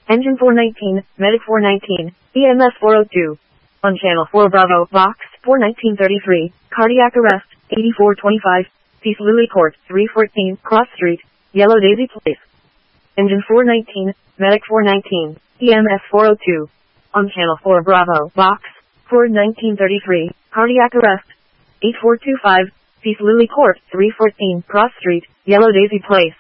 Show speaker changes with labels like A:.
A: Engine 419, Medic 419, EMS 402. On Channel 4 Bravo, Box 41933, cardiac arrest, 8425, Peace Lily Court, 314, Cross Street, Yellow Daisy Place. Engine 419, Medic 419, EMS 402. On Channel 4 Bravo, Box 41933, cardiac arrest, 8425, Peace Lily Court, 314, Cross Street, Yellow Daisy Place.